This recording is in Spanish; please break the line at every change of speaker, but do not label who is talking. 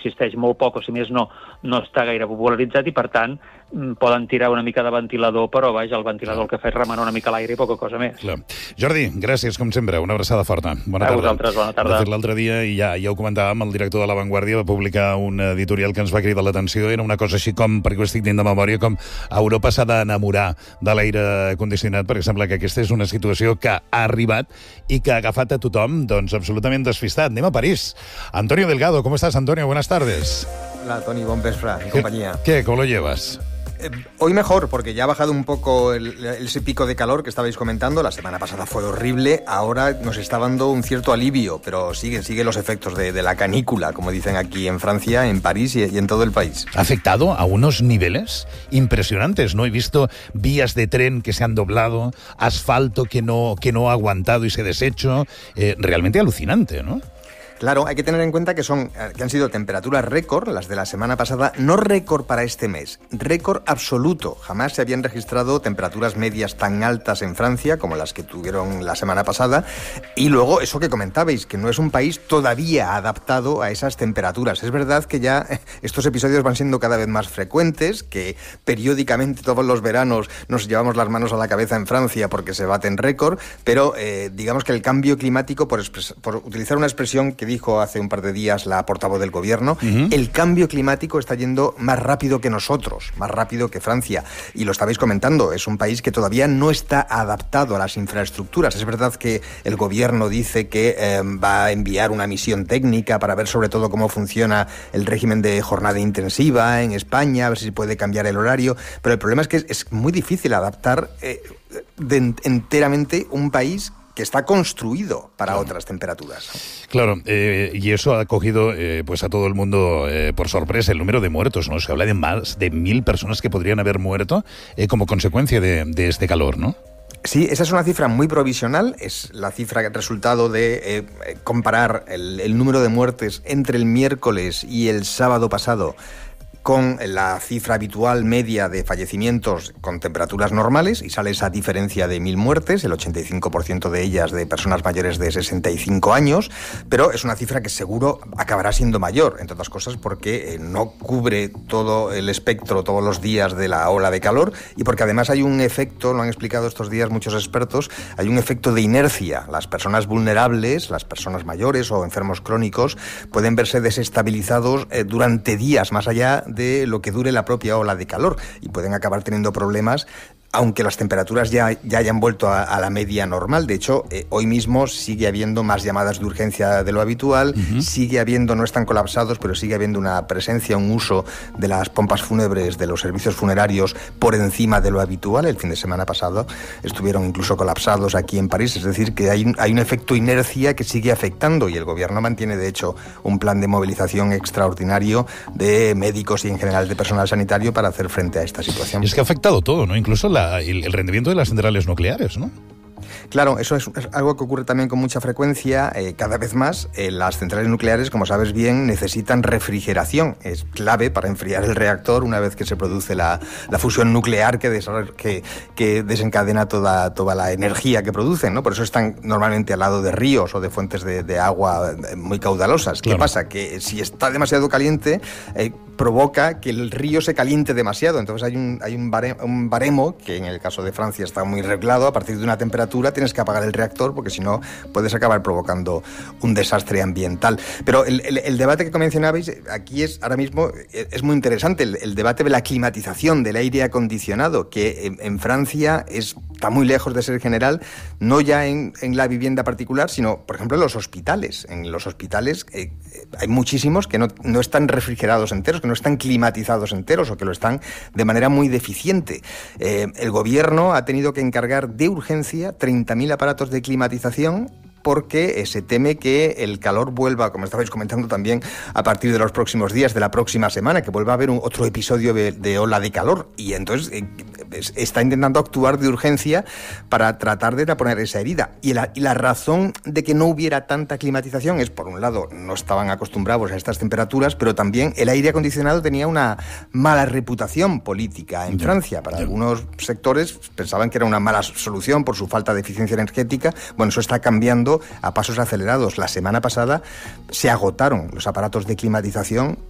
existeix molt poc, o si més no està gaire popularitzat, i per tant poden tirar una mica de ventilador, però vaja, el ventilador el que fa és remenar una mica l'aire i poca cosa més.
Clar. Jordi, gràcies, com sempre, una abraçada forta. Bona tarda.
A vosaltres, bona tarda.
De fet, l'altre dia, ja ho comentàvem, el director de La Vanguardia va publicar un editorial que ens va cridar l'atenció, era una cosa així com, perquè ho estic dient de memòria, com Europa s'ha d'enamorar de l'aire condicionat, perquè sembla que aquesta és una situació que ha arribat i que ha agafat a tothom, doncs, absolutament despistat. Anem a París. Antonio Delgado, ¿cómo estás, Antonio? Buenas tardes.
Hola, Toni, bon vespre y compañía.
¿Qué? ¿Cómo lo llevas?
Hoy mejor, porque ya ha bajado un poco ese pico de calor que estabais comentando. La semana pasada fue horrible, ahora nos está dando un cierto alivio, pero sigue los efectos de la canícula, como dicen aquí en Francia, en París y en todo el país.
Ha afectado a unos niveles impresionantes, ¿no? He visto vías de tren que se han doblado, asfalto que no ha aguantado y se ha deshecho. Realmente alucinante, ¿no?
Claro, hay que tener en cuenta que han sido temperaturas récord, las de la semana pasada, no récord para este mes, récord absoluto. Jamás se habían registrado temperaturas medias tan altas en Francia como las que tuvieron la semana pasada. Y luego, eso que comentabais, que no es un país todavía adaptado a esas temperaturas. Es verdad que ya estos episodios van siendo cada vez más frecuentes, que periódicamente todos los veranos nos llevamos las manos a la cabeza en Francia porque se baten récord, pero digamos que el cambio climático, por utilizar una expresión que dijo hace un par de días la portavoz del gobierno, el cambio climático está yendo más rápido que nosotros, más rápido que Francia. Y lo estabais comentando, es un país que todavía no está adaptado a las infraestructuras. Es verdad que el gobierno dice que va a enviar una misión técnica para ver sobre todo cómo funciona el régimen de jornada intensiva en España, a ver si se puede cambiar el horario, pero el problema es que es muy difícil adaptar enteramente un país que está construido para otras temperaturas.
Claro, y eso ha cogido pues a todo el mundo por sorpresa, el número de muertos, ¿no? Se habla de más de 1.000 personas que podrían haber muerto como consecuencia de este calor, ¿no?
Sí, esa es una cifra muy provisional, es la cifra resultado de comparar el número de muertes entre el miércoles y el sábado pasado con la cifra habitual media de fallecimientos con temperaturas normales, y sale esa diferencia de 1.000 muertes, el 85% de ellas de personas mayores de 65 años, pero es una cifra que seguro acabará siendo mayor, entre otras cosas porque no cubre todo el espectro todos los días de la ola de calor, y porque además hay un efecto, lo han explicado estos días muchos expertos, hay un efecto de inercia. Las personas vulnerables, las personas mayores o enfermos crónicos pueden verse desestabilizados durante días, más allá de lo que dure la propia ola de calor, y pueden acabar teniendo problemas aunque las temperaturas ya hayan vuelto a la media normal. De hecho, hoy mismo sigue habiendo más llamadas de urgencia de lo habitual, sigue habiendo, no están colapsados, pero sigue habiendo una presencia, un uso de las pompas fúnebres, de los servicios funerarios por encima de lo habitual. El fin de semana pasado estuvieron incluso colapsados aquí en París, es decir, que hay un efecto inercia que sigue afectando, y el gobierno mantiene, de hecho, un plan de movilización extraordinario de médicos y en general de personal sanitario para hacer frente a esta situación.
Es que ha afectado todo, ¿no? Incluso el rendimiento de las centrales nucleares, ¿no?
Claro, eso es algo que ocurre también con mucha frecuencia. Cada vez más las centrales nucleares, como sabes bien, necesitan refrigeración. Es clave para enfriar el reactor una vez que se produce la fusión nuclear que desencadena toda la energía que producen, ¿no? Por eso están normalmente al lado de ríos o de fuentes de agua muy caudalosas. Claro. ¿Qué pasa? Que si está demasiado caliente, provoca que el río se caliente demasiado. Entonces hay un baremo, que en el caso de Francia está muy reglado. A partir de una temperatura tienes que apagar el reactor, porque si no puedes acabar provocando un desastre ambiental. Pero el debate que mencionabais aquí ahora mismo es muy interesante, el debate de la climatización, del aire acondicionado, que en Francia está muy lejos de ser general, no ya en la vivienda particular, sino, por ejemplo, en los hospitales. En los hospitales hay muchísimos que no están refrigerados enteros, que no están climatizados enteros, o que lo están de manera muy deficiente. El gobierno ha tenido que encargar de urgencia 30.000 aparatos de climatización, porque se teme que el calor vuelva, como estabais comentando también, a partir de los próximos días, de la próxima semana, que vuelva a haber otro episodio de ola de calor. Y entonces está intentando actuar de urgencia para tratar de taponar esa herida. Y la razón de que no hubiera tanta climatización es, por un lado, no estaban acostumbrados a estas temperaturas, pero también el aire acondicionado tenía una mala reputación política en Francia. Para algunos sectores pensaban que era una mala solución por su falta de eficiencia energética. Bueno, eso está cambiando a pasos acelerados. La semana pasada se agotaron los aparatos de climatización